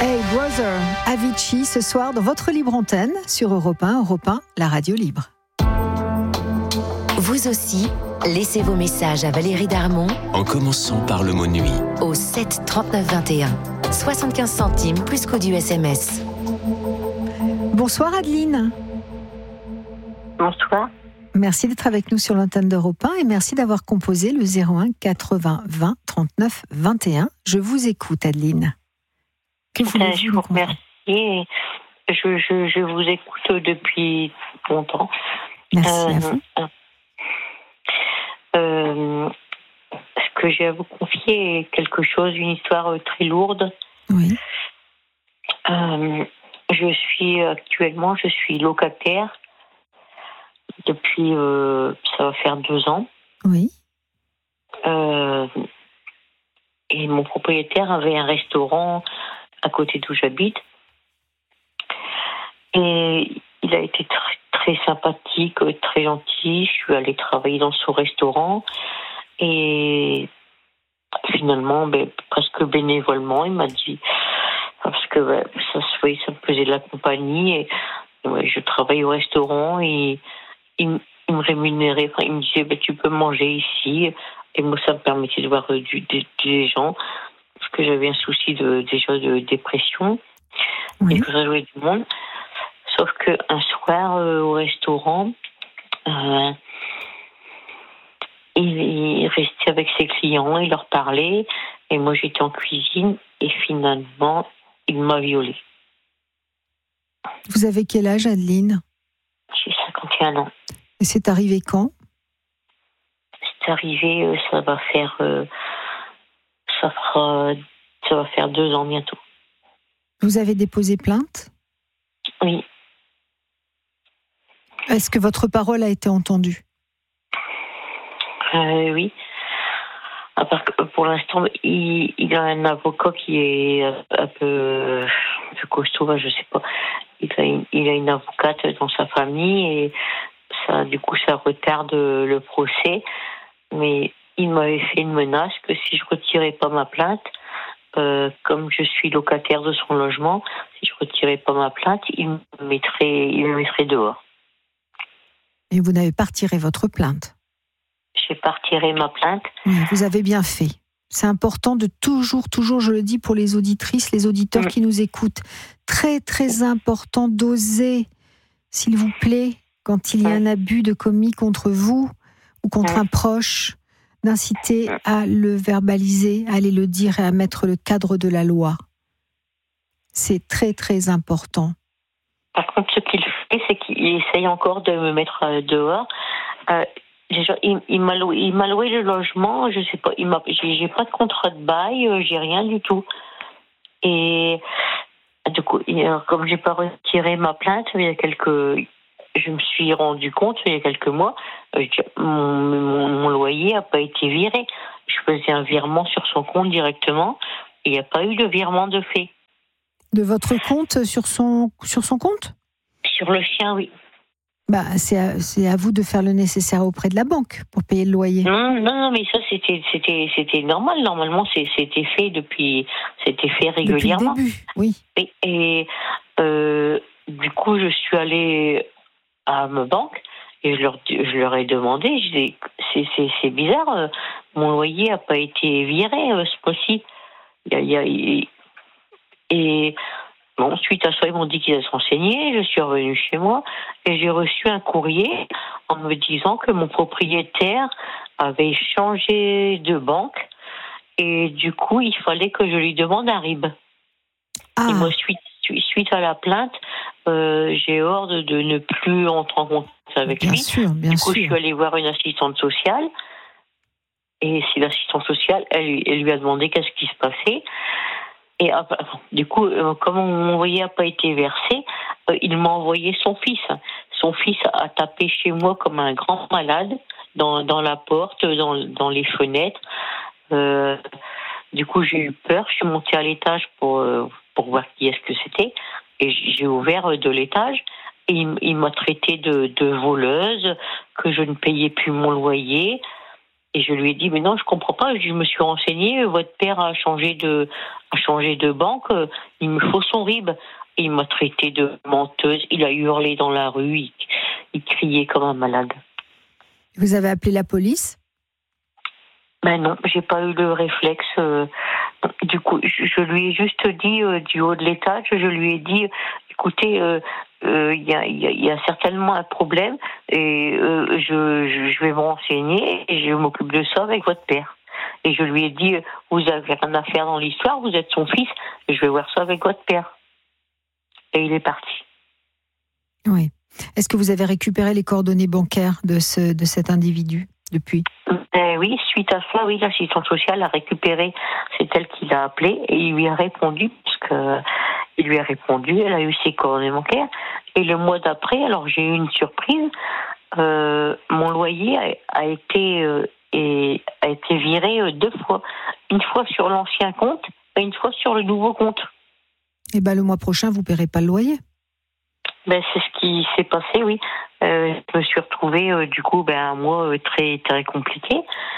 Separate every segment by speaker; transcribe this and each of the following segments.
Speaker 1: Hey Brother, Avicii ce soir dans votre libre antenne sur Europe 1, la radio libre.
Speaker 2: Vous aussi, laissez vos messages à Valérie Darmon
Speaker 3: en commençant par le mot nuit
Speaker 2: au 7 39 21. 75 centimes plus coût du SMS.
Speaker 1: Bonsoir Adeline.
Speaker 4: Bonsoir.
Speaker 1: Merci d'être avec nous sur l'antenne d'Europe 1 et merci d'avoir composé le 01 80 20 39 21. Je vous écoute Adeline.
Speaker 4: Je vous remercie. Je vous écoute depuis longtemps.
Speaker 1: Merci à vous.
Speaker 4: Ce que j'ai à vous confier est quelque chose, une histoire très lourde.
Speaker 1: Oui.
Speaker 4: Je suis locataire depuis, ça va faire 2 ans.
Speaker 1: Oui.
Speaker 4: Et mon propriétaire avait un restaurant à côté d'où j'habite. Et il a été très, très sympathique, très gentil. Je suis allée travailler dans son restaurant. Et finalement, presque bénévolement, il m'a dit, parce que ça me faisait de la compagnie. Et je travaille au restaurant et il me rémunérait. Enfin, il me disait, tu peux manger ici. Et moi, ça me permettait de voir des gens. Parce que j'avais un souci déjà de dépression.
Speaker 1: Oui.
Speaker 4: Et que ça jouait du monde. Sauf qu'un soir, au restaurant, il restait avec ses clients, il leur parlait. Et moi, j'étais en cuisine. Et finalement, il m'a violée.
Speaker 1: Vous avez quel âge Adeline ?
Speaker 4: J'ai 51 ans.
Speaker 1: Et c'est arrivé quand ?
Speaker 4: C'est arrivé, ça va faire 2 ans bientôt.
Speaker 1: Vous avez déposé plainte ?
Speaker 4: Oui.
Speaker 1: Est-ce que votre parole a été entendue ?
Speaker 4: Oui. Pour l'instant, il a un avocat qui est un peu costaud, je sais pas. Il a une avocate dans sa famille et ça, du coup, ça retarde le procès. Mais il m'avait fait une menace que si je retirais pas ma plainte, comme je suis locataire de son logement, si je retirais pas ma plainte, il me mettrait dehors.
Speaker 1: Et vous n'avez pas retiré votre plainte ?
Speaker 4: J'ai pas retiré ma plainte.
Speaker 1: Oui, vous avez bien fait. C'est important de toujours, je le dis pour les auditrices, les auditeurs qui nous écoutent, très, très important d'oser, s'il vous plaît, quand il y a un abus de commis contre vous ou contre un proche, d'inciter à le verbaliser, à aller le dire et à mettre le cadre de la loi. C'est très, très important.
Speaker 4: Par contre, ce qu'il fait, c'est qu'il essaye encore de me mettre dehors. Déjà, il m'a loué le logement, je sais pas, j'ai pas de contrat de bail, j'ai rien du tout. Et du coup, comme j'ai pas retiré ma plainte, je me suis rendu compte il y a quelques mois, mon loyer a pas été viré. Je faisais un virement sur son compte directement, et il n'y a pas eu de virement de fait.
Speaker 1: De votre compte sur son compte ?
Speaker 4: Sur le sien, oui.
Speaker 1: C'est à vous de faire le nécessaire auprès de la banque pour payer le loyer.
Speaker 4: Non, mais ça c'était normal. Normalement, c'était fait régulièrement.
Speaker 1: Depuis le début, oui.
Speaker 4: Et du coup, je suis allée à ma banque et je leur ai demandé. Je dis, c'est bizarre, mon loyer a pas été viré ce mois-ci. Et bon, suite à ça, ils m'ont dit qu'ils allaient se renseigner. Je suis revenue chez moi et j'ai reçu un courrier en me disant que mon propriétaire avait changé de banque et du coup, il fallait que je lui demande un RIB. Et moi, suite à la plainte, j'ai ordre de ne plus entrer en contact avec lui.
Speaker 1: Bien sûr.
Speaker 4: Je suis allée voir une assistante sociale et si l'assistante sociale, elle lui a demandé qu'est-ce qui se passait. Et du coup, comme mon loyer n'a pas été versé, il m'a envoyé son fils. Son fils a tapé chez moi comme un grand malade, dans la porte, dans les fenêtres. Du coup, j'ai eu peur. Je suis montée à l'étage pour voir qui est-ce que c'était. Et j'ai ouvert de l'étage. Et il m'a traité de voleuse, que je ne payais plus mon loyer. Et je lui ai dit, mais non, je comprends pas, je me suis renseignée, votre père a changé de banque, il me faut son RIB. Et il m'a traité de menteuse, il a hurlé dans la rue, il criait comme un malade.
Speaker 1: Vous avez appelé la police ?
Speaker 4: Ben non, j'ai pas eu le réflexe. Du coup, je lui ai juste dit du haut de l'étage, je lui ai dit, écoutez, il y a certainement un problème et je vais me renseigner et je m'occupe de ça avec votre père. Et je lui ai dit, vous avez rien à faire dans l'histoire, vous êtes son fils, et je vais voir ça avec votre père. Et il est parti.
Speaker 1: Oui. Est-ce que vous avez récupéré les coordonnées bancaires de cet individu depuis ?
Speaker 4: Oui, suite à ça, oui, l'assistante sociale a récupéré, c'est elle qui l'a appelé et il lui a répondu, elle a eu ses coordonnées bancaires. Et le mois d'après, alors j'ai eu une surprise, mon loyer a été viré 2 fois. Une fois sur l'ancien compte et une fois sur le nouveau compte.
Speaker 1: Eh bien, le mois prochain, vous ne paierez pas le loyer.
Speaker 4: Ben, c'est ce qui s'est passé, oui. Je me suis retrouvée, du coup, un mois très, très compliqué.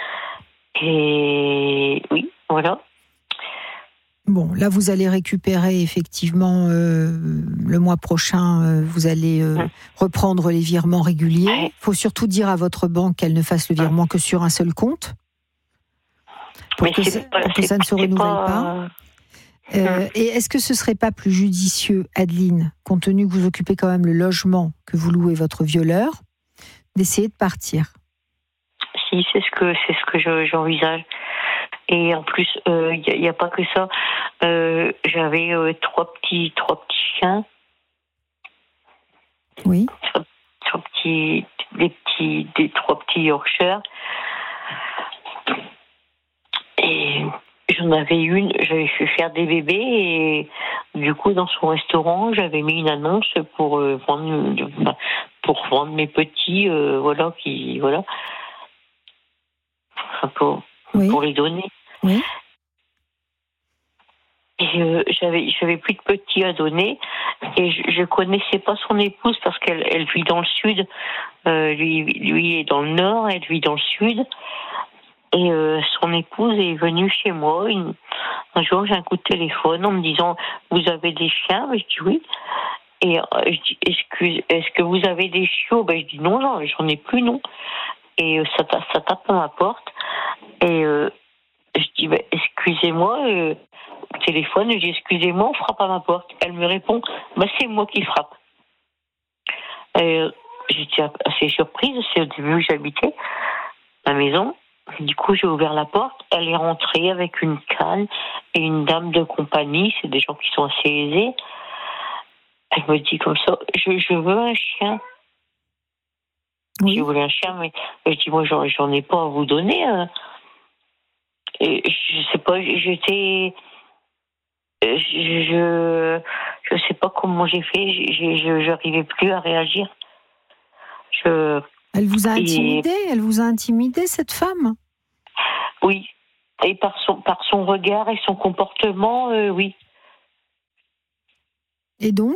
Speaker 4: Et oui, voilà.
Speaker 1: Bon, là, vous allez récupérer, effectivement, le mois prochain, vous allez reprendre les virements réguliers. Il faut surtout dire à votre banque qu'elle ne fasse le virement que sur un seul compte, pour que ça ne se renouvelle pas. Et est-ce que ce ne serait pas plus judicieux, Adeline, compte tenu que vous occupez quand même le logement que vous louez votre violeur, d'essayer de partir ?
Speaker 4: Si, c'est ce que j'envisage. Et en plus, il n'y a pas que ça. J'avais 3 petits chiens.
Speaker 1: Oui.
Speaker 4: 3 petits Yorkshire. Et j'en avais une, j'avais fait faire des bébés et du coup dans son restaurant j'avais mis une annonce pour vendre mes petits, pour les donner.
Speaker 1: Oui.
Speaker 4: Et j'avais plus de petits à donner et je connaissais pas son épouse parce qu'elle vit dans le sud, lui est dans le nord, elle vit dans le sud. Et son épouse est venue chez moi. Un jour, j'ai un coup de téléphone en me disant « Vous avez des chiens ?» Je dis « Oui. » Et je dis « Est-ce que vous avez des chiots ?» Je dis « Non, j'en ai plus, non. » Et ça tape à ma porte. Et je dis « Excusez-moi. » Au téléphone, je dis « Excusez-moi, on frappe à ma porte. » Elle me répond « C'est moi qui frappe. » J'étais assez surprise. C'est au début où j'habitais ma maison. Du coup, j'ai ouvert la porte. Elle est rentrée avec une canne et une dame de compagnie. C'est des gens qui sont assez aisés. Elle me dit comme ça, je veux un chien.
Speaker 1: Oui.
Speaker 4: Je voulais un chien, mais je dis, moi, j'en ai pas à vous donner. Et je sais pas, je sais pas comment j'ai fait. Je n'arrivais plus à réagir.
Speaker 1: Elle vous a intimidé ? Elle vous a intimidé, cette femme ?
Speaker 4: Oui. Et par son regard et son comportement, oui.
Speaker 1: Et donc ?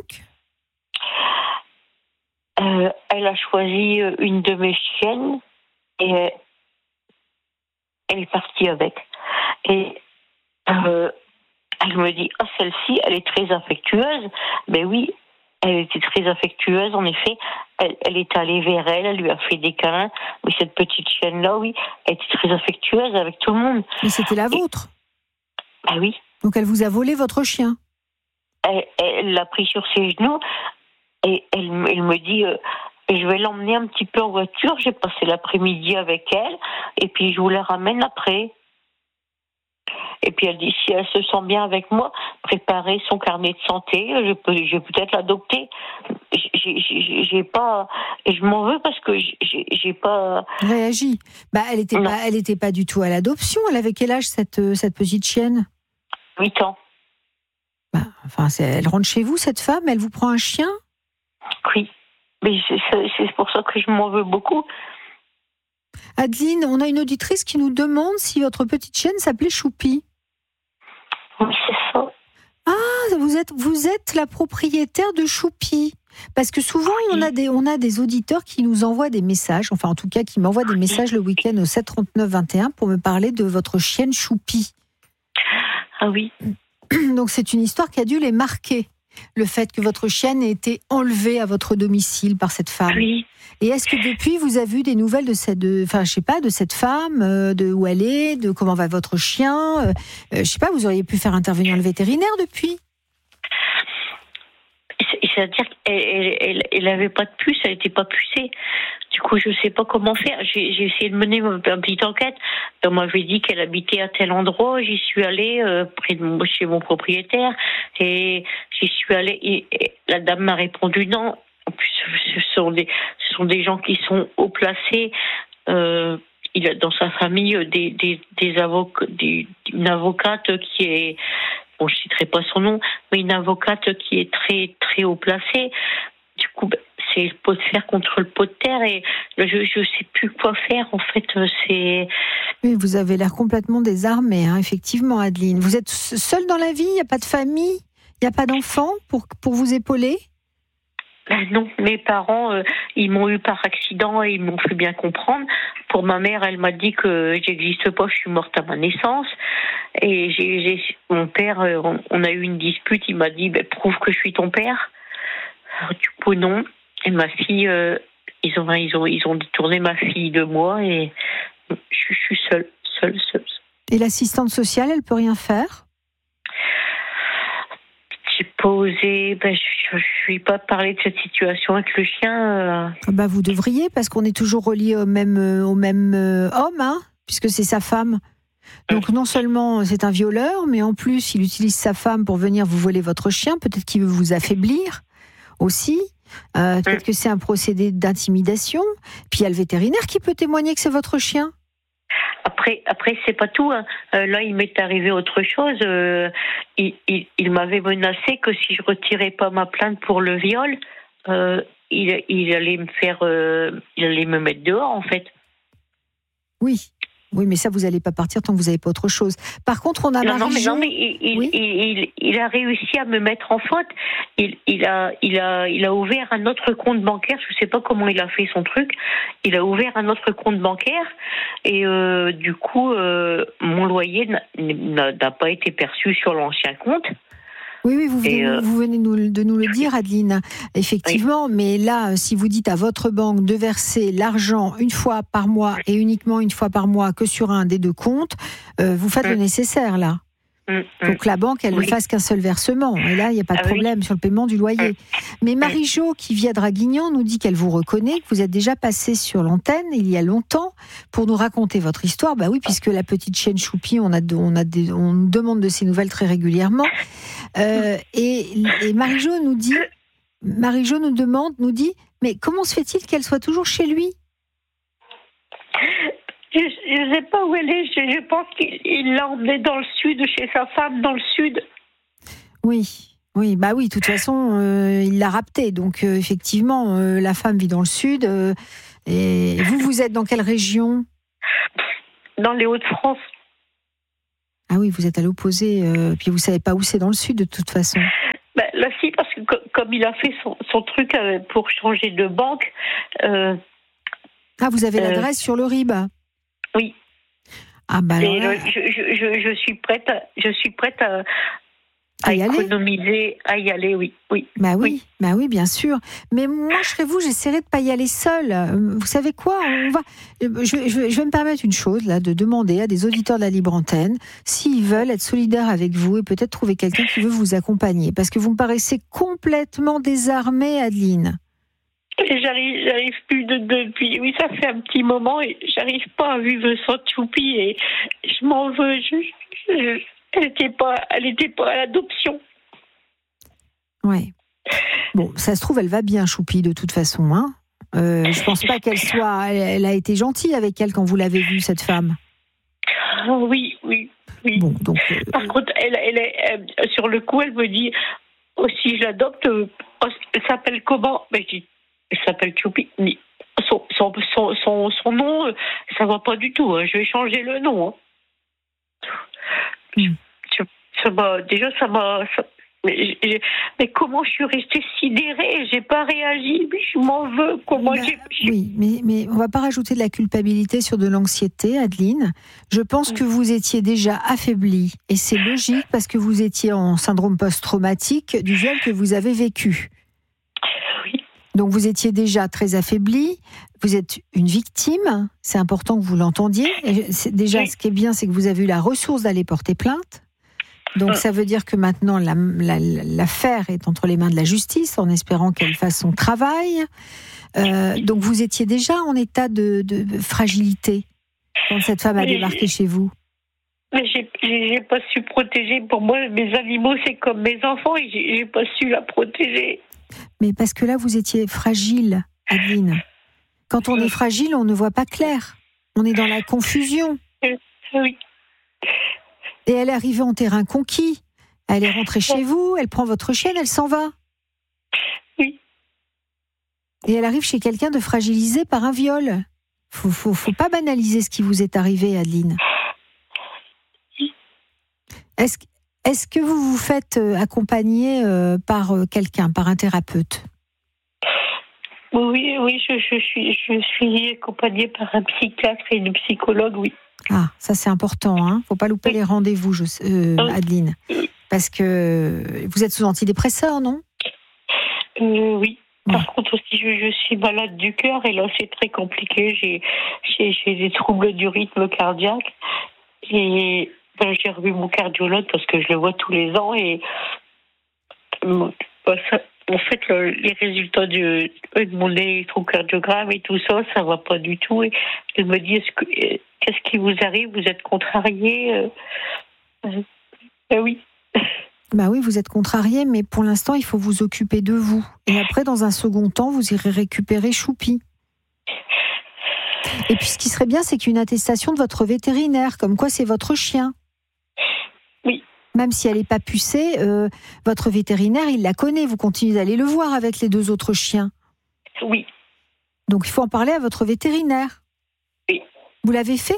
Speaker 4: Elle a choisi une de mes chiennes et elle est partie avec. Et elle me dit, celle-ci, elle est très affectueuse. Ben oui, elle était très affectueuse, en effet. Elle est allée vers elle lui a fait des câlins. Mais cette petite chienne-là, oui, elle était très affectueuse avec tout le monde.
Speaker 1: Mais c'était la vôtre ?
Speaker 4: Ben oui.
Speaker 1: Donc elle vous a volé votre chien ?
Speaker 4: Elle l'a pris sur ses genoux et elle me dit, je vais l'emmener un petit peu en voiture. J'ai passé l'après-midi avec elle et puis je vous la ramène après. Et puis elle dit, si elle se sent bien avec moi, préparer son carnet de santé, je vais peut-être l'adopter. J'ai pas, et je m'en veux parce que j'ai pas
Speaker 1: réagi. Elle était pas du tout à l'adoption. Elle avait quel âge cette petite chienne ?
Speaker 4: 8 ans.
Speaker 1: Elle rentre chez vous, cette femme, elle vous prend un chien ?
Speaker 4: Oui, mais c'est pour ça que je m'en veux beaucoup.
Speaker 1: Adeline, on a une auditrice qui nous demande si votre petite chienne s'appelait Choupi.
Speaker 4: Oui, c'est ça.
Speaker 1: Ah, vous êtes la propriétaire de Choupi. Parce que souvent, on a des auditeurs qui nous envoient des messages, enfin en tout cas qui m'envoient des messages le week-end au 7 39 21 pour me parler de votre chienne Choupi.
Speaker 4: Ah oui.
Speaker 1: Donc c'est une histoire qui a dû les marquer, le fait que votre chienne ait été enlevée à votre domicile par cette femme.
Speaker 4: Oui.
Speaker 1: Et est-ce que depuis vous avez eu des nouvelles de cette femme, de où elle est, de comment va votre chien, je sais pas, vous auriez pu faire intervenir le vétérinaire depuis?
Speaker 4: C'est-à-dire qu'elle n'avait pas de puce, elle n'était pas pucée. Du coup, je ne sais pas comment faire. J'ai essayé de mener une petite enquête. On m'avait dit qu'elle habitait à tel endroit. J'y suis allée chez mon propriétaire. Et j'y suis allée. Et la dame m'a répondu non. En plus, ce sont des gens qui sont haut placés. Il a dans sa famille une avocate qui est... Bon, je ne citerai pas son nom, mais une avocate qui est très, très haut placée. Du coup, c'est le pot de fer contre le pot de terre et je ne sais plus quoi faire. En fait, c'est...
Speaker 1: Oui, vous avez l'air complètement désarmée, hein, effectivement, Adeline. Vous êtes seule dans la vie? Il n'y a pas de famille? Il n'y a pas d'enfants pour vous épauler?
Speaker 4: Non, mes parents, ils m'ont eu par accident et ils m'ont fait bien comprendre. Pour ma mère, elle m'a dit que j'existe pas, je suis morte à ma naissance. Et mon père, on a eu une dispute, il m'a dit prouve que je suis ton père. Alors, du coup, non. Et ma fille, ils ont détourné ma fille de moi et je suis seule.
Speaker 1: Et l'assistante sociale, elle peut rien faire?
Speaker 4: J'ai pas osé, je ne vais pas parler de cette situation avec le chien.
Speaker 1: Vous devriez, parce qu'on est toujours relié au même homme, hein, puisque c'est sa femme. Donc non seulement c'est un violeur, mais en plus il utilise sa femme pour venir vous voler votre chien. Peut-être qu'il veut vous affaiblir aussi. Peut-être que c'est un procédé d'intimidation. Puis il y a le vétérinaire qui peut témoigner que c'est votre chien.
Speaker 4: Après, c'est pas tout. Hein. Là, il m'est arrivé autre chose. Il m'avait menacé que si je retirais pas ma plainte pour le viol, il allait me mettre dehors, en fait.
Speaker 1: Oui, mais ça, vous n'allez pas partir tant que vous n'avez pas autre chose. Par contre, on a Marie-Jo...
Speaker 4: Non, mais il a réussi à me mettre en faute. Il a ouvert un autre compte bancaire. Je ne sais pas comment il a fait son truc. Il a ouvert un autre compte bancaire et du coup, mon loyer n'a pas été perçu sur l'ancien compte.
Speaker 1: Oui, vous venez de nous le dire, Adeline. Effectivement, oui. Mais là, si vous dites à votre banque de verser l'argent une fois par mois et uniquement une fois par mois que sur un des deux comptes, vous faites le nécessaire, là. Donc la banque, elle ne fasse qu'un seul versement. Et là, il n'y a pas de problème sur le paiement du loyer. Mais Marie-Jo, qui vit à Draguignan, nous dit qu'elle vous reconnaît, que vous êtes déjà passée sur l'antenne il y a longtemps pour nous raconter votre histoire. Bah oui, puisque la petite chienne Choupi, on nous demande de ses nouvelles très régulièrement. Et Marie-Jo nous dit, nous dit, mais comment se fait-il qu'elle soit toujours chez lui ?
Speaker 4: Je ne sais pas où elle est. Je pense qu'il l'a emmenée dans le sud, chez sa femme, dans le sud.
Speaker 1: Oui, de toute façon, il l'a raptée. Donc, effectivement, la femme vit dans le sud. Et vous êtes dans quelle région ?
Speaker 4: Dans les Hauts-de-France.
Speaker 1: Ah oui, vous êtes à l'opposé. Puis vous ne savez pas où c'est dans le sud, de toute façon.
Speaker 4: Là, si, parce que comme il a fait son truc pour changer de banque...
Speaker 1: vous avez l'adresse sur le RIB ?
Speaker 4: Oui.
Speaker 1: Ah
Speaker 4: je suis prête à économiser, à y aller, oui.
Speaker 1: Oui, bien sûr. Mais moi, je serais vous, j'essaierai de pas y aller seule. Vous savez quoi ? Je vais me permettre une chose là, de demander à des auditeurs de la Libre Antenne s'ils veulent être solidaires avec vous et peut-être trouver quelqu'un qui veut vous accompagner, parce que vous me paraissez complètement désarmée, Adeline.
Speaker 4: J'arrive plus depuis. Oui, ça fait un petit moment et j'arrive pas à vivre sans Choupi et je m'en veux. Elle était pas à l'adoption.
Speaker 1: Ouais. Bon, ça se trouve, elle va bien, Choupi, de toute façon. Hein. Je pense pas qu'elle soit. Elle a été gentille avec elle quand vous l'avez vue, cette femme.
Speaker 4: Oui.
Speaker 1: Bon, donc.
Speaker 4: Par contre, elle est sur le coup, elle me dit si je l'adopte, elle s'appelle comment ? Je dis. Elle s'appelle Choupi. Son nom, ça va pas du tout. Hein. Je vais changer le nom. Hein. Ça m'a Mais comment je suis restée sidérée? J'ai pas réagi, mais je m'en veux.
Speaker 1: Oui, mais on va pas rajouter de la culpabilité sur de l'anxiété, Adeline. Je pense que vous étiez déjà affaiblie, et c'est logique parce que vous étiez en syndrome post-traumatique du viol que vous avez vécu.
Speaker 4: Oui.
Speaker 1: Donc vous étiez déjà très affaiblie. Vous êtes une victime. C'est important que vous l'entendiez. Et déjà, ce qui est bien, c'est que vous avez eu la ressource d'aller porter plainte. Donc ça veut dire que maintenant l'affaire est entre les mains de la justice, en espérant qu'elle fasse son travail. Donc vous étiez déjà en état de fragilité quand cette femme a débarqué chez vous.
Speaker 4: Mais j'ai pas su protéger. Pour moi, mes animaux, c'est comme mes enfants, et j'ai pas su la protéger.
Speaker 1: Mais parce que là, vous étiez fragile, Adeline. Quand on est fragile, on ne voit pas clair. On est dans la confusion.
Speaker 4: Oui.
Speaker 1: Et elle est arrivée en terrain conquis. Elle est rentrée chez vous, elle prend votre chienne, elle s'en va.
Speaker 4: Oui.
Speaker 1: Et elle arrive chez quelqu'un de fragilisé par un viol. Faut pas banaliser ce qui vous est arrivé, Adeline. Est-ce que vous vous faites accompagner par quelqu'un, par un thérapeute?
Speaker 4: Oui, je suis accompagnée par un psychiatre et une psychologue, oui.
Speaker 1: Ah, ça c'est important, hein. Faut pas louper les rendez-vous, Adeline. Parce que vous êtes sous antidépresseur, non?
Speaker 4: Oui. Par contre aussi, je suis malade du cœur, et là c'est très compliqué. J'ai des troubles du rythme cardiaque, et j'ai revu mon cardiologue parce que je le vois tous les ans, et en fait, les résultats de mon électrocardiogramme et tout ça, ça va pas du tout. Et elle me dit, qu'est-ce qui vous arrive? Vous êtes contrarié? Oui.
Speaker 1: Bah oui, vous êtes contrarié, mais pour l'instant, il faut vous occuper de vous. Et après, dans un second temps, vous irez récupérer Choupi. Et puis, ce qui serait bien, c'est qu'une attestation de votre vétérinaire, comme quoi c'est votre chien.
Speaker 4: Oui.
Speaker 1: Même si elle n'est pas pucée, votre vétérinaire, il la connaît. Vous continuez d'aller le voir avec les 2 autres chiens.
Speaker 4: Oui.
Speaker 1: Donc, il faut en parler à votre vétérinaire.
Speaker 4: Oui.
Speaker 1: Vous l'avez fait?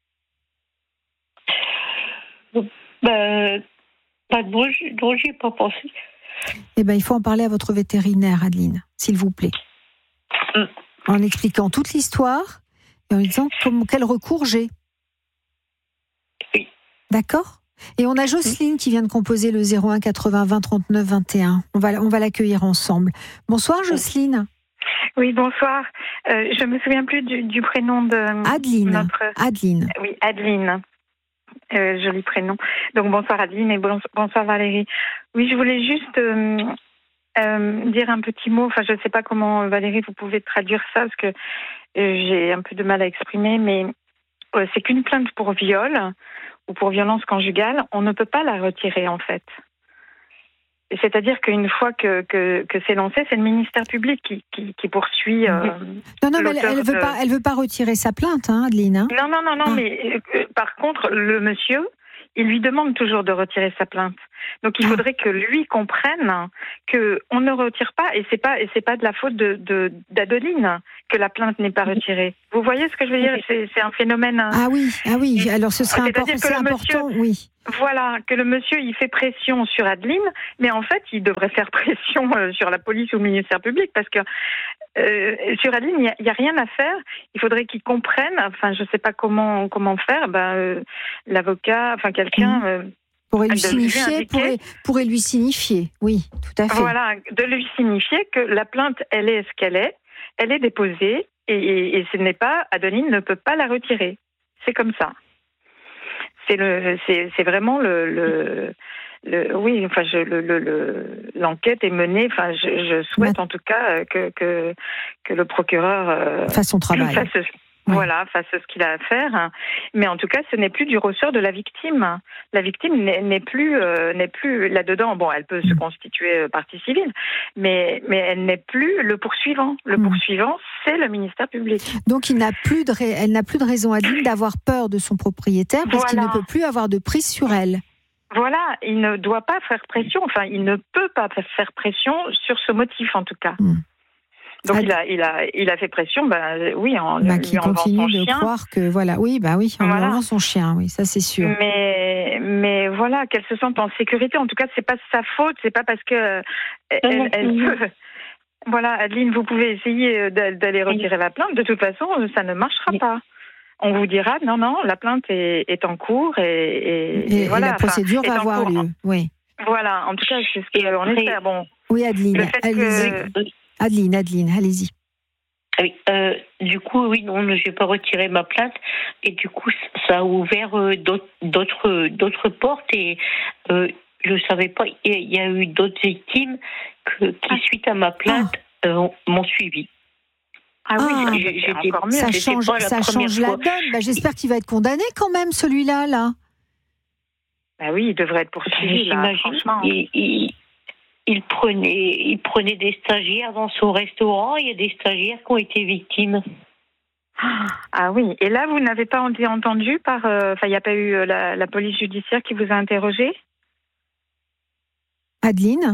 Speaker 4: Non, j'y ai pas pensé.
Speaker 1: Eh bien, il faut en parler à votre vétérinaire, Adeline, s'il vous plaît. En expliquant toute l'histoire et en lui disant quel recours j'ai.
Speaker 4: Oui.
Speaker 1: D'accord? Et on a Jocelyne qui vient de composer le 01 80 20 39 21. On va l'accueillir ensemble. Bonsoir, Jocelyne.
Speaker 5: Oui, bonsoir. Je me souviens plus du prénom de
Speaker 1: Adeline. Adeline.
Speaker 5: Oui, Adeline. Joli prénom. Donc bonsoir Adeline et bonsoir Valérie. Oui, je voulais juste dire un petit mot. Enfin, je ne sais pas comment, Valérie, vous pouvez traduire ça parce que j'ai un peu de mal à exprimer, mais c'est qu'une plainte pour viol ou pour violence conjugale, on ne peut pas la retirer en fait. C'est-à-dire qu'une fois que c'est lancé, c'est le ministère public qui poursuit.
Speaker 1: Non, mais elle veut pas retirer sa plainte, hein, Adeline. Hein.
Speaker 5: Non, mais par contre, le monsieur, il lui demande toujours de retirer sa plainte. Donc il faudrait que lui comprenne que on ne retire pas, et c'est pas de la faute d'Adeline que la plainte n'est pas retirée. Vous voyez ce que je veux dire? C'est un phénomène.
Speaker 1: Ah oui. Alors ce serait important.
Speaker 5: Monsieur,
Speaker 1: oui.
Speaker 5: Voilà, que le monsieur il fait pression sur Adeline, mais en fait il devrait faire pression sur la police ou le ministère public, parce que sur Adeline il y a rien à faire. Il faudrait qu'il comprenne. Enfin, je sais pas comment faire. L'avocat, enfin quelqu'un.
Speaker 1: Pourrait lui signifier, oui, tout à fait.
Speaker 5: Voilà, de lui signifier que la plainte, elle est ce qu'elle est, elle est déposée, et ce n'est pas, Adeline ne peut pas la retirer. C'est comme ça. C'est vraiment oui, enfin, l'enquête est menée. Enfin, je souhaite en tout cas que le procureur
Speaker 1: fasse son travail.
Speaker 5: Fasse ce qu'il a à faire. Mais en tout cas, ce n'est plus du ressort de la victime. La victime n'est plus là-dedans. Bon, elle peut se constituer partie civile, mais elle n'est plus le poursuivant. Le poursuivant, c'est le ministère public.
Speaker 1: Donc, elle n'a plus de raison, Adeline, d'avoir peur de son propriétaire, parce qu'il ne peut plus avoir de prise sur elle.
Speaker 5: Voilà, il ne doit pas faire pression. Enfin, il ne peut pas faire pression sur ce motif, en tout cas. Donc il a fait pression, oui, en
Speaker 1: qui continue de croire que voilà, en lui enlevant son chien, oui, ça c'est sûr.
Speaker 5: Mais voilà, qu'elle se sente en sécurité. En tout cas, c'est pas sa faute, c'est pas parce que elle peut. Voilà, Adeline, vous pouvez essayer d'aller retirer la plainte. De toute façon, ça ne marchera pas. On vous dira non, la plainte est en cours et voilà.
Speaker 1: Et la procédure va avoir lieu. Oui.
Speaker 5: Voilà, en tout cas, c'est ce qu'on espère. Bon.
Speaker 1: Oui, Adeline. Adeline, allez-y.
Speaker 4: Oui, du coup, oui, non, je n'ai pas retiré ma plainte et du coup, ça a ouvert d'autres portes et je ne savais pas, il y a eu d'autres victimes qui, suite à ma plainte, m'ont suivi.
Speaker 5: Ah oui, c'est encore mieux.
Speaker 1: Ça change la donne. J'espère qu'il va être condamné quand même, celui-là, là.
Speaker 5: Bah oui, il devrait être poursuivi, là, franchement.
Speaker 4: Il prenait des stagiaires dans son restaurant. Il y a des stagiaires qui ont été victimes.
Speaker 5: Ah oui. Et là, vous n'avez pas entendu il n'y a pas eu la police judiciaire qui vous a interrogé?
Speaker 1: Adeline?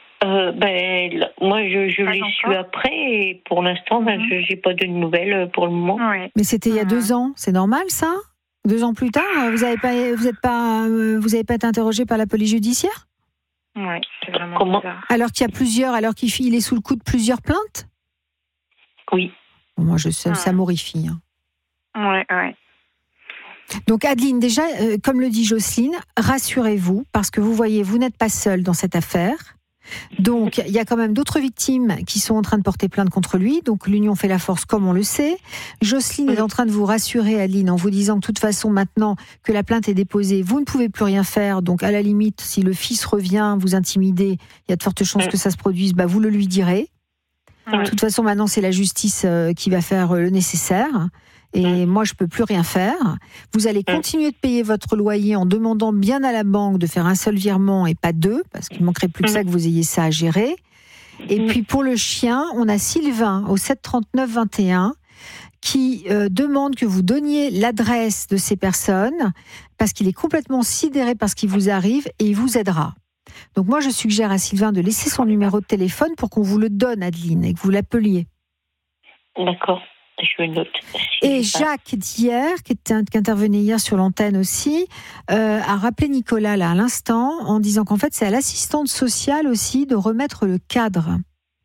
Speaker 4: Moi, je l'ai su après et pour l'instant, je n'ai pas de nouvelles pour le moment.
Speaker 5: Oui.
Speaker 1: Mais c'était il y a 2 ans. C'est normal, ça? 2 ans plus tard, vous n'avez pas été interrogé par la police judiciaire?
Speaker 5: Oui, c'est vraiment bizarre.
Speaker 1: Alors qu'il est sous le coup de plusieurs plaintes?
Speaker 4: Oui.
Speaker 1: Moi, ça m'horrifie.
Speaker 5: Oui.
Speaker 1: Donc, Adeline, déjà, comme le dit Jocelyne, rassurez-vous, parce que vous voyez, vous n'êtes pas seule dans cette affaire. Donc, il y a quand même d'autres victimes qui sont en train de porter plainte contre lui. Donc, l'union fait la force, comme on le sait. Jocelyne est en train de vous rassurer, Adeline, en vous disant que de toute façon, maintenant que la plainte est déposée, vous ne pouvez plus rien faire. Donc, à la limite, si le fils revient vous intimider, il y a de fortes chances que ça se produise. Vous le lui direz. De toute façon, maintenant, c'est la justice qui va faire le nécessaire. Et moi, je peux plus rien faire. Vous allez continuer de payer votre loyer en demandant bien à la banque de faire un seul virement et pas 2, parce qu'il manquerait plus que ça que vous ayez ça à gérer. Et puis pour le chien, on a Sylvain au 739-21 qui demande que vous donniez l'adresse de ces personnes parce qu'il est complètement sidéré par ce qui vous arrive et il vous aidera. Donc moi, je suggère à Sylvain de laisser son numéro de téléphone pour qu'on vous le donne, Adeline, et que vous l'appeliez.
Speaker 4: D'accord. Je note.
Speaker 1: Et Jacques d'hier, qui intervenait hier sur l'antenne aussi, a rappelé Nicolas là à l'instant en disant qu'en fait c'est à l'assistante sociale aussi de remettre le cadre.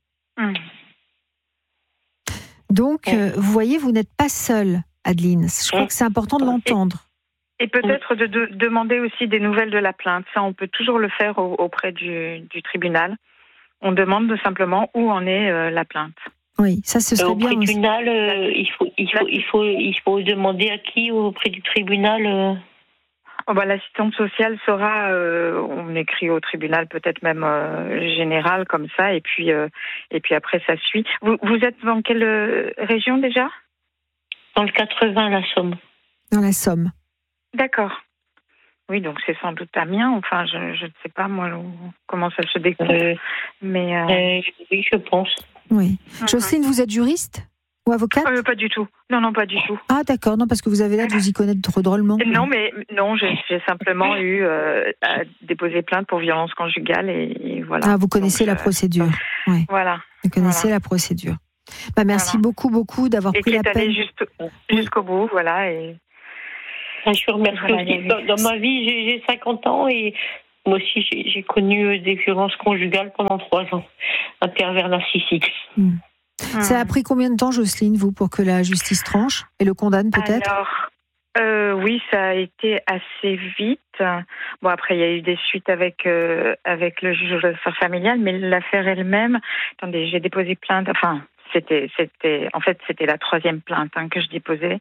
Speaker 1: Donc vous voyez, vous n'êtes pas seule, Adeline. Je crois que c'est important de l'entendre.
Speaker 5: Et peut-être de demander aussi des nouvelles de la plainte. Ça, on peut toujours le faire auprès du tribunal. On demande simplement où en est la plainte.
Speaker 1: Oui, ça ce serait bien.
Speaker 4: Au tribunal, il faut demander à qui auprès du tribunal
Speaker 5: L'assistante sociale sera, on écrit au tribunal peut-être même général comme ça, et puis après ça suit. Vous êtes dans quelle région déjà?
Speaker 4: Dans le 80, la Somme.
Speaker 1: Dans la Somme.
Speaker 5: D'accord. Oui, donc c'est sans doute Amiens. Enfin, je ne sais pas moi comment ça se découpe. Mais
Speaker 4: oui, je pense.
Speaker 1: Oui. Jocelyne, vous êtes juriste ou avocate?
Speaker 5: Pas du tout. Non, pas du tout.
Speaker 1: Ah d'accord, non, parce que vous avez l'air de vous y connaître drôlement.
Speaker 5: Non, j'ai simplement eu à déposer plainte pour violence conjugale et voilà.
Speaker 1: Ah, vous connaissez la procédure. Ouais.
Speaker 5: Voilà.
Speaker 1: Vous connaissez la procédure. Merci beaucoup d'avoir pris la peine.
Speaker 5: Et qui est allé jusqu'au bout, voilà. Et
Speaker 4: je vous remercie aussi. Dans ma vie, j'ai 50 ans et moi aussi, j'ai connu des violences conjugales pendant 3 ans. Un pervers narcissique.
Speaker 1: Ça a pris combien de temps, Jocelyne, vous, pour que la justice tranche et le condamne peut-être?
Speaker 5: Alors, oui, ça a été assez vite. Bon, après, il y a eu des suites avec le juge aux affaires familiales, mais l'affaire elle-même, attendez, j'ai déposé plainte, enfin, c'était la 3e plainte que je déposais.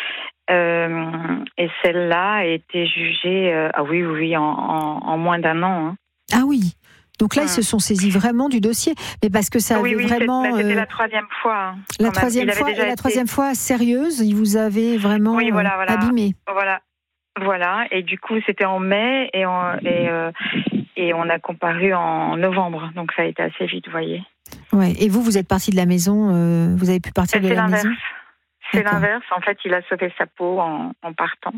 Speaker 5: Et celle-là a été jugée, en moins d'1 an.
Speaker 1: Ah oui. Donc là, ils se sont saisis vraiment du dossier, mais parce que ça avait vraiment.
Speaker 5: C'était la 3e fois.
Speaker 1: La 3e fois sérieuse, ils vous avaient vraiment abîmé.
Speaker 5: Voilà. Et du coup, c'était en mai et on a comparu en novembre. Donc ça a été assez vite, vous voyez.
Speaker 1: Ouais. Et vous êtes partie de la maison. Vous avez pu partir de la maison.
Speaker 5: C'est l'inverse. En fait, il a sauvé sa peau en partant.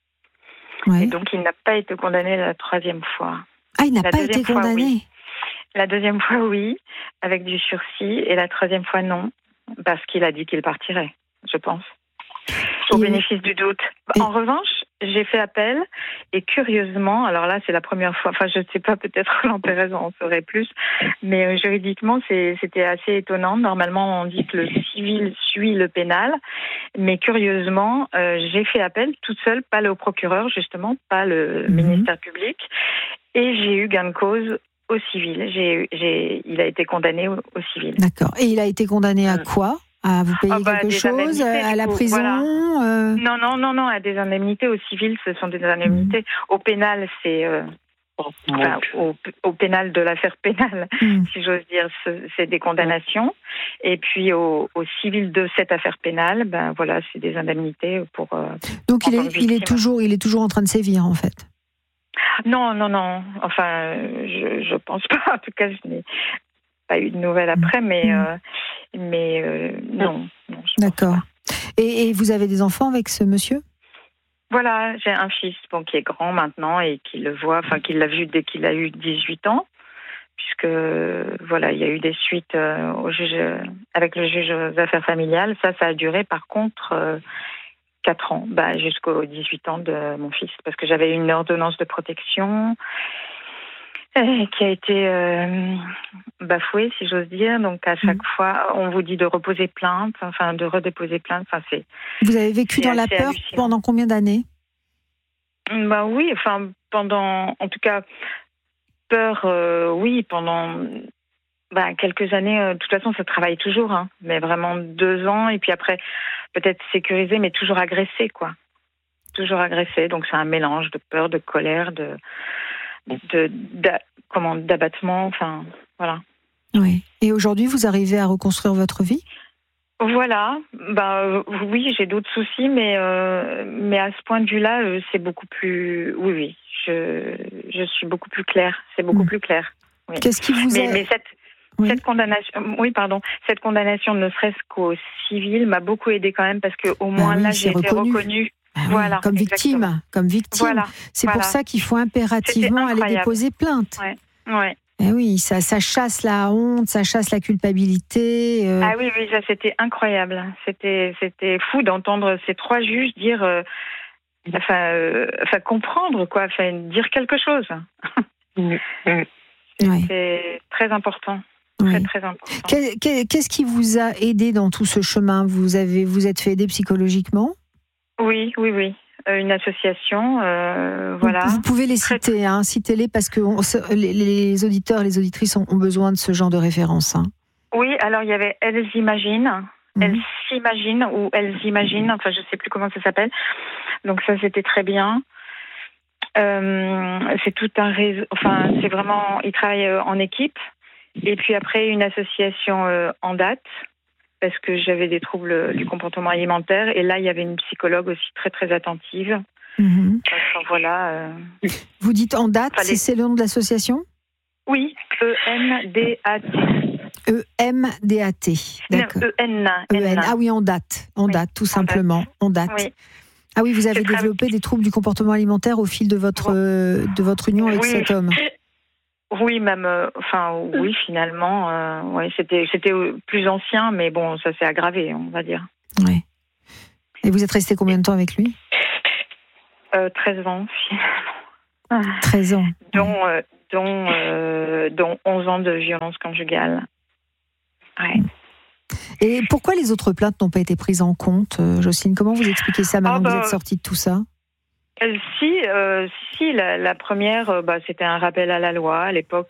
Speaker 1: Ouais.
Speaker 5: Et donc, il n'a pas été condamné la 3e fois.
Speaker 1: Ah, il n'a pas été condamné.
Speaker 5: La deuxième fois, oui, avec du sursis. Et la troisième fois, non, parce qu'il a dit qu'il partirait, je pense. Au bénéfice du doute. En revanche, j'ai fait appel et curieusement, alors là c'est la première fois, enfin je ne sais pas, peut-être Jean Pérez en saurait plus, mais juridiquement c'était assez étonnant. Normalement on dit que le civil suit le pénal, mais curieusement j'ai fait appel toute seule, pas le procureur justement, pas le ministère public, et j'ai eu gain de cause au civil. Il a été condamné au civil.
Speaker 1: D'accord. Et il a été condamné à quoi ? À vous payer quelque chose, à la prison
Speaker 5: voilà. Non, à des indemnités. Au civil, ce sont des indemnités. Au pénal, c'est... au pénal de l'affaire pénale, si j'ose dire, c'est des condamnations. Et puis au civil de cette affaire pénale, ben voilà, c'est des indemnités pour...
Speaker 1: Donc il est toujours en train de sévir, en fait.
Speaker 5: Non. Enfin, je pense pas. En tout cas, je n'ai pas eu de nouvelles après, mais non.
Speaker 1: D'accord. Et vous avez des enfants avec ce monsieur ?
Speaker 5: Voilà, j'ai un fils qui est grand maintenant et qui le voit, enfin qui l'a vu dès qu'il a eu 18 ans, puisque voilà, il y a eu des suites au juge, avec le juge aux affaires familiales. Ça a duré par contre 4 ans, jusqu'aux 18 ans de mon fils, parce que j'avais une ordonnance de protection qui a été bafouée, si j'ose dire. Donc à chaque fois, on vous dit de reposer plainte, enfin de redéposer plainte. Enfin,
Speaker 1: vous avez vécu dans la peur
Speaker 5: hallucinant.
Speaker 1: Pendant combien d'années ?
Speaker 5: Oui, enfin pendant, en tout cas, peur, oui, pendant quelques années. De toute façon, ça travaille toujours, hein, mais vraiment 2 ans, et puis après, peut-être sécurisé, mais toujours agressé, quoi. Toujours agressé. Donc c'est un mélange de peur, de colère, d'abattement, enfin voilà.
Speaker 1: Oui. Et aujourd'hui, vous arrivez à reconstruire votre vie ?
Speaker 5: Voilà. Oui, j'ai d'autres soucis, mais à ce point de vue-là, c'est beaucoup plus. Oui. Je suis beaucoup plus claire. C'est beaucoup plus clair. Oui.
Speaker 1: Qu'est-ce qui vous a...
Speaker 5: Mais cette condamnation, cette condamnation, ne serait-ce qu'au civil, m'a beaucoup aidée quand même, parce que au moins là, j'ai été reconnue. Voilà,
Speaker 1: comme victime. Voilà, c'est pour ça qu'il faut impérativement aller déposer plainte.
Speaker 5: Ouais.
Speaker 1: Et oui, ça chasse la honte, ça chasse la culpabilité.
Speaker 5: Ah oui, ça c'était incroyable. C'était fou d'entendre ces 3 juges dire, comprendre quoi, dire quelque chose. C'est très important. Très important.
Speaker 1: Qu'est-ce qui vous a aidé dans tout ce chemin ? Vous êtes fait aider psychologiquement ?
Speaker 5: Oui. Une association, voilà.
Speaker 1: Vous pouvez les citer, citez-les, parce que les auditeurs et les auditrices ont besoin de ce genre de référence.
Speaker 5: Oui, alors il y avait Elles Imaginent, Elles S'imaginent ou Elles Imaginent, enfin je ne sais plus comment ça s'appelle. Donc ça c'était très bien. C'est tout un réseau, enfin c'est vraiment, ils travaillent en équipe. Et puis après une association en date, parce que j'avais des troubles du comportement alimentaire. Et là, il y avait une psychologue aussi très, très attentive. Voilà.
Speaker 1: Vous dites en date, c'est le nom de l'association ?
Speaker 5: Oui, EMDAT.
Speaker 1: EMDAT, d'accord.
Speaker 5: EN.
Speaker 1: Ah oui, en date, tout simplement, en date. Oui. Ah oui, vous avez développé des troubles du comportement alimentaire au fil de votre union avec cet homme.
Speaker 5: Oui, même, oui, finalement, c'était plus ancien, mais bon, ça s'est aggravé, on va dire.
Speaker 1: Oui. Et vous êtes resté combien de temps avec lui ?
Speaker 5: 13 ans, finalement.
Speaker 1: 13 ans.
Speaker 5: Dont 11 ans de violence conjugale. Ouais.
Speaker 1: Et pourquoi les autres plaintes n'ont pas été prises en compte, Jocelyne ? Comment vous expliquez ça maintenant que vous êtes sortie de tout ça ?
Speaker 5: Si, la première, c'était un rappel à la loi. À l'époque,